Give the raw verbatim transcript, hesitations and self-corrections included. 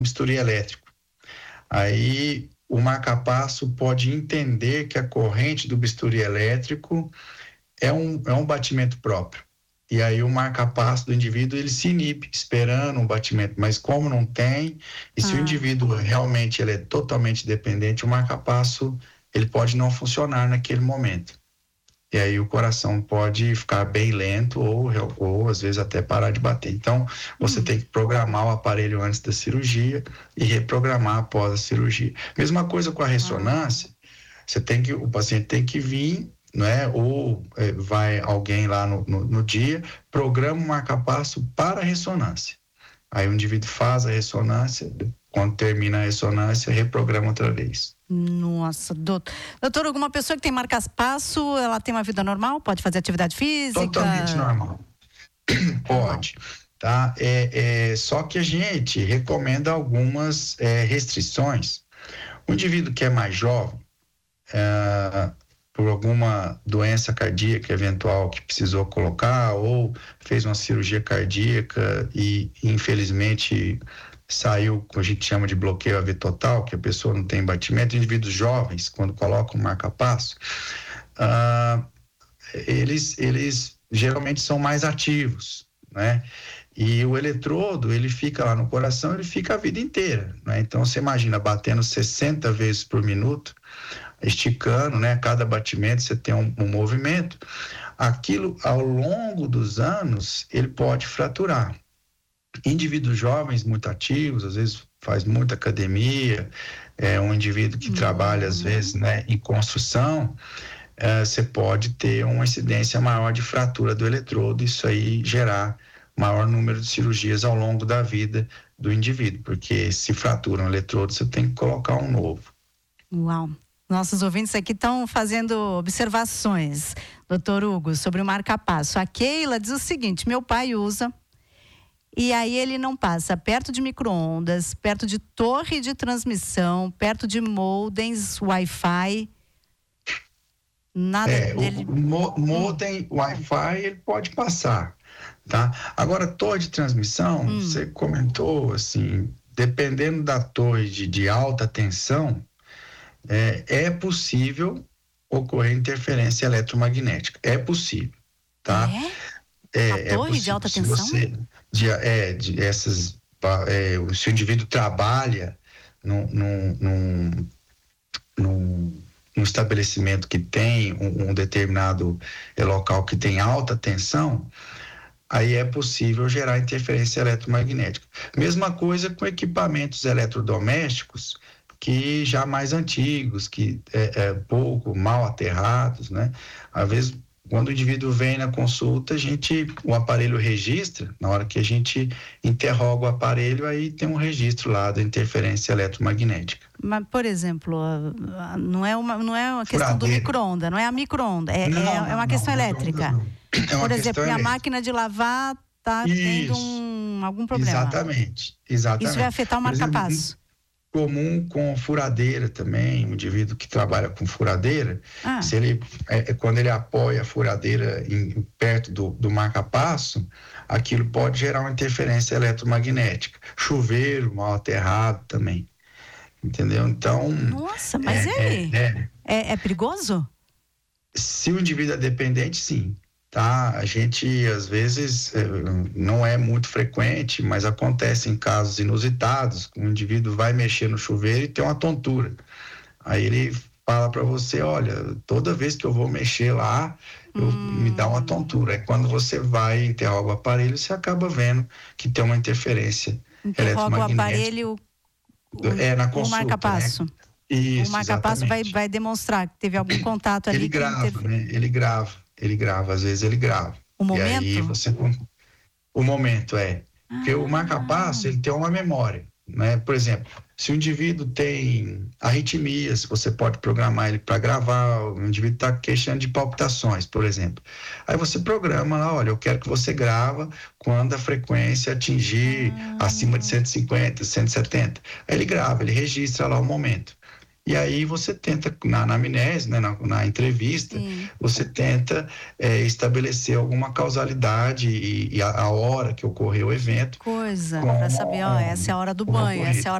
bisturi elétrico. Aí o marca-passo pode entender que a corrente do bisturi elétrico é um, é um batimento próprio. E aí o marca-passo do indivíduo, ele se inibe, esperando um batimento. Mas como não tem, e se ah. o indivíduo realmente ele é totalmente dependente, o marca-passo ele pode não funcionar naquele momento. E aí o coração pode ficar bem lento ou, ou às vezes até parar de bater. Então, você hum. tem que programar o aparelho antes da cirurgia e reprogramar após a cirurgia. Mesma coisa com a ressonância, ah. você tem que, o paciente tem que vir, não é? Ou é, vai alguém lá no, no, no dia, programa o marca-passo para a ressonância. Aí o indivíduo faz a ressonância, quando termina a ressonância, reprograma outra vez. Nossa, doutor. Doutor, alguma pessoa que tem marca-passo, ela tem uma vida normal? Pode fazer atividade física? Totalmente normal. Pode, tá? É, é, só que a gente recomenda algumas é, restrições. O indivíduo que é mais jovem, é, por alguma doença cardíaca eventual que precisou colocar, ou fez uma cirurgia cardíaca e, infelizmente, saiu, a gente chama de bloqueio A V total, que a pessoa não tem batimento. Indivíduos jovens, quando colocam um marca-passo, uh, eles, eles geralmente são mais ativos, né? E o eletrodo, ele fica lá no coração, ele fica a vida inteira, né? Então, você imagina batendo sessenta vezes por minuto, esticando, né? Cada batimento você tem um, um movimento. Aquilo, ao longo dos anos, ele pode fraturar. Indivíduos jovens muito ativos, às vezes faz muita academia, é um indivíduo que uhum. trabalha às vezes, né, em construção, é, você pode ter uma incidência maior de fratura do eletrodo, isso aí gerar maior número de cirurgias ao longo da vida do indivíduo, porque se fratura um eletrodo, você tem que colocar um novo. Uau! Nossos ouvintes aqui estão fazendo observações, doutor Hugo, sobre o marca-passo. A Keila diz o seguinte: meu pai usa, e aí ele não passa perto de micro-ondas, perto de torre de transmissão, perto de modems, Wi-Fi. Nada é, dele. O mo- modem, Wi-Fi, ele pode passar, tá? Agora, torre de transmissão, hum. você comentou, assim, dependendo da torre de, de alta tensão, é, é possível ocorrer interferência eletromagnética. É possível, tá? É? É, a torre é de alta tensão? Você, de, é, de essas, é, se o indivíduo trabalha num, num, num, num, num estabelecimento que tem um, um determinado local que tem alta tensão, aí é possível gerar interferência eletromagnética. Mesma coisa com equipamentos eletrodomésticos que já mais antigos, que é, é pouco mal aterrados, né? Às vezes, quando o indivíduo vem na consulta, a gente, o aparelho registra, na hora que a gente interroga o aparelho, aí tem um registro lá da interferência eletromagnética. Mas, por exemplo, não é uma, não é uma questão Furadeira. do micro-onda, não é a micro-onda, é, não, é, é uma questão não, elétrica. Não, não. É uma por exemplo, minha máquina de lavar está tendo um, algum problema. Exatamente, exatamente. Isso vai afetar o marca-passo. Comum com furadeira também, um indivíduo que trabalha com furadeira, ah. se ele, é, quando ele apoia a furadeira em, perto do, do marca-passo, aquilo pode gerar uma interferência eletromagnética. Chuveiro mal aterrado também, entendeu? Então... Nossa, mas é, ele? É, é, é perigoso? Se o indivíduo é dependente, sim. Tá? A gente, às vezes, não é muito frequente, mas acontece em casos inusitados, o indivíduo vai mexer no chuveiro e tem uma tontura. Aí ele fala para você, olha, toda vez que eu vou mexer lá, eu, hum. me dá uma tontura. Aí quando você vai interroga o aparelho, você acaba vendo que tem uma interferência interroga eletromagnética. O aparelho, o, é, na consulta, o marca-passo. Né? Isso, o marca-passo vai, vai demonstrar que teve algum contato ali. Ele grava, interf... né? Ele grava. Ele grava, às vezes ele grava. O momento? E aí você... O momento, é. Ah. Porque o marca-passo, ele tem uma memória, né? Por exemplo, se o indivíduo tem arritmias, você pode programar ele para gravar, o indivíduo está queixando de palpitações, por exemplo. Aí você programa lá, olha, eu quero que você grava quando a frequência atingir ah. acima de cento e cinquenta, cento e setenta. Aí ele grava, ele registra lá o momento. E aí você tenta, na anamnese, né, na, na entrevista, Sim. você tenta é, estabelecer alguma causalidade e, e a, a hora que ocorreu o evento. Coisa, para saber, ó, essa é a hora do banho, essa é a hora